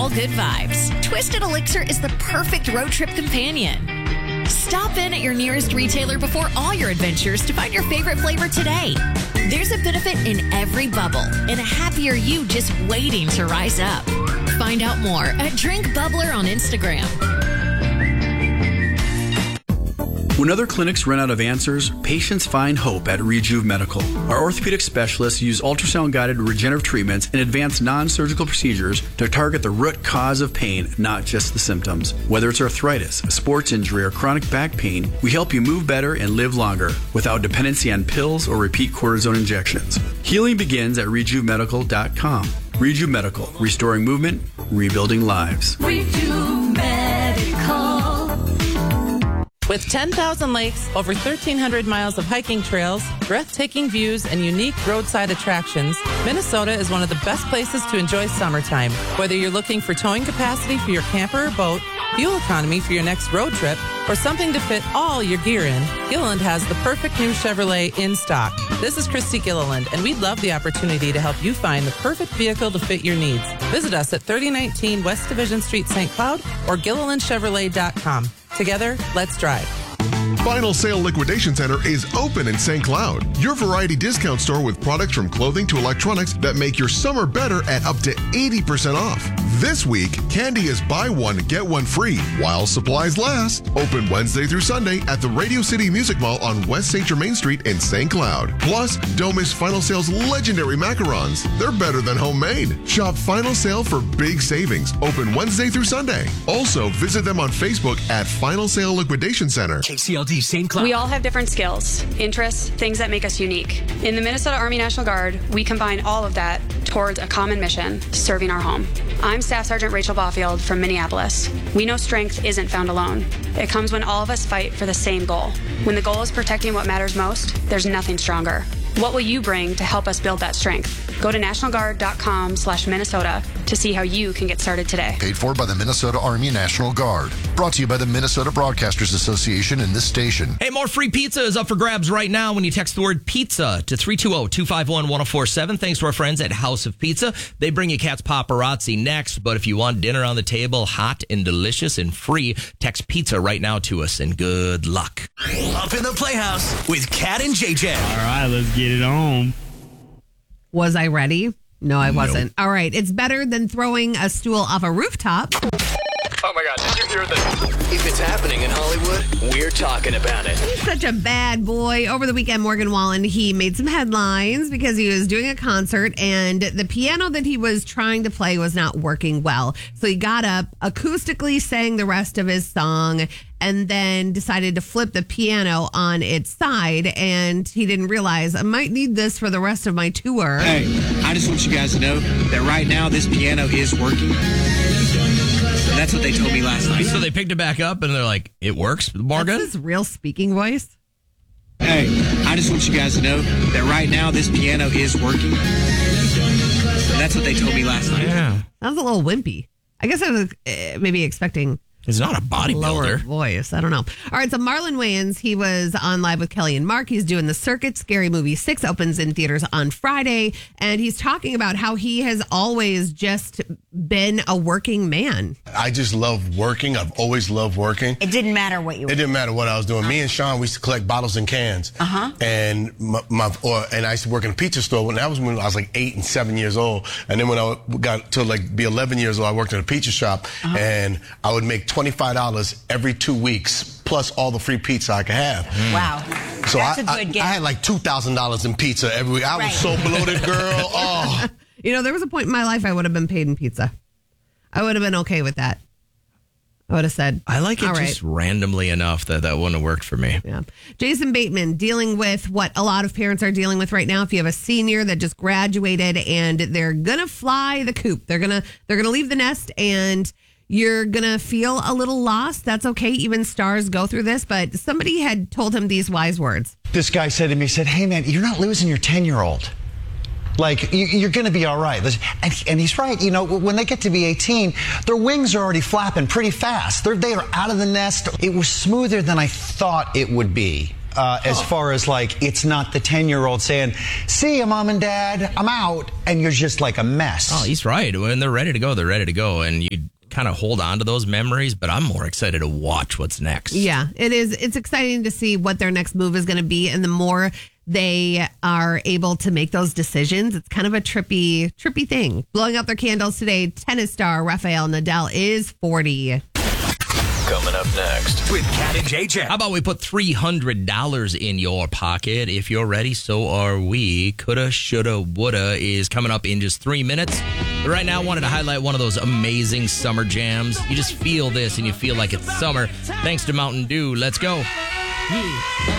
all good vibes. Twisted Elixir is the perfect road trip companion. Stop in at your nearest retailer before all your adventures to find your favorite flavor today. There's a benefit in every bubble and a happier you just waiting to rise up. Find out more at Drink Bubbler on Instagram. When other clinics run out of answers, patients find hope at Rejuve Medical. Our orthopedic specialists use ultrasound-guided regenerative treatments and advanced non-surgical procedures to target the root cause of pain, not just the symptoms. Whether it's arthritis, a sports injury, or chronic back pain, we help you move better and live longer without dependency on pills or repeat cortisone injections. Healing begins at RejuveMedical.com. Rejuve Medical, restoring movement, rebuilding lives. Rejuve Medical. With 10,000 lakes, over 1,300 miles of hiking trails, breathtaking views, and unique roadside attractions, Minnesota is one of the best places to enjoy summertime. Whether you're looking for towing capacity for your camper or boat, fuel economy for your next road trip, or something to fit all your gear in, Gilliland has the perfect new Chevrolet in stock. This is Christy Gilliland, and we'd love the opportunity to help you find the perfect vehicle to fit your needs. Visit us at 3019 West Division Street, St. Cloud, or GillilandChevrolet.com. Together, let's drive. Final Sale Liquidation Center is open in St. Cloud. Your variety discount store with products from clothing to electronics that make your summer better at up to 80% off. This week, candy is buy one, get one free while supplies last. Open Wednesday through Sunday at the Radio City Music Mall on West St. Germain Street in St. Cloud. Plus, don't miss Final Sale's legendary macarons. They're better than homemade. Shop Final Sale for big savings. Open Wednesday through Sunday. Also, visit them on Facebook at Final Sale Liquidation Center. KCLD St. Cloud. We all have different skills, interests, things that make us unique. In the Minnesota Army National Guard, we combine all of that towards a common mission, serving our home. I'm Staff Sergeant Rachel Baufield from Minneapolis. We know strength isn't found alone. It comes when all of us fight for the same goal. When the goal is protecting what matters most, there's nothing stronger. What will you bring to help us build that strength? Go to nationalguard.com/Minnesota to see how you can get started today. Paid for by the Minnesota Army National Guard. Brought to you by the Minnesota Broadcasters Association and this station. Hey, more free pizza is up for grabs right now when you text the word pizza to 320-251-1047. Thanks to our friends at House of Pizza. They bring you Cat's Paparazzi next, but if you want dinner on the table, hot and delicious and free, text pizza right now to us, and good luck. Up in the Playhouse with Cat and JJ. All right, let's get it on. Was I ready? No, I wasn't. All right. It's better than throwing a stool off a rooftop. Oh my God, did you hear this? If it's happening in Hollywood, we're talking about it. He's such a bad boy. Over the weekend, Morgan Wallen, he made some headlines because he was doing a concert and the piano that he was trying to play was not working well. So he got up, acoustically sang the rest of his song, and then decided to flip the piano on its side. And he didn't realize, I might need this for the rest of my tour. Hey, I just want you guys to know that right now this piano is working. That's what they told me last night. So they picked it back up and they're like, it works, Morgan? That's his real speaking voice. Hey, I just want you guys to know that right now this piano is working. That's what they told me last night. Yeah. That was a little wimpy. I guess I was maybe expecting... He's not a bodybuilder. Voice. I don't know. All right. So Marlon Wayans, he was on Live with Kelly and Mark. He's doing The Circuit. Scary Movie 6 opens in theaters on Friday. And he's talking about how he has always just been a working man. I just love working. I've always loved working. It didn't matter what you were doing. It didn't matter what I was doing. Me and Sean, we used to collect bottles and cans. And and I used to work in a pizza store. When that was when I was like 8 and 7 years old. And then when I got to like be 11 years old, I worked in a pizza shop. And I would make $25 every 2 weeks, plus all the free pizza I could have. Wow. So That's a good gift. I had like $2,000 in pizza every week. I was so bloated, girl. Oh. You know, there was a point in my life I would have been paid in pizza. I would have been okay with that. I would have said, I like it just randomly enough that wouldn't have worked for me. Yeah. Jason Bateman dealing with what a lot of parents are dealing with right now. If you have a senior that just graduated and they're going to fly the coop, they're going to leave the nest and you're going to feel a little lost. That's okay. Even stars go through this. But somebody had told him these wise words. This guy said to me, he said, hey, man, you're not losing your 10-year-old. Like, you're going to be all right. And he's right. You know, when they get to be 18, their wings are already flapping pretty fast. They are out of the nest. It was smoother than I thought it would be. as far as like, it's not the 10-year-old saying, see ya, mom and dad, I'm out. And you're just like a mess. Oh, he's right. When they're ready to go, they're ready to go. And you kind of hold on to those memories, but I'm more excited to watch what's next. Yeah, it is. It's exciting to see what their next move is going to be. And the more they are able to make those decisions, it's kind of a trippy thing. Blowing out their candles today, tennis star Rafael Nadal is 40. Coming up next with Cat and JJ. How about we put $300 in your pocket? If you're ready, so are we. Coulda, shoulda, woulda is coming up in just 3 minutes. But right now, I wanted to highlight one of those amazing summer jams. You just feel this and you feel like it's summer. Thanks to Mountain Dew. Let's go. Yeah.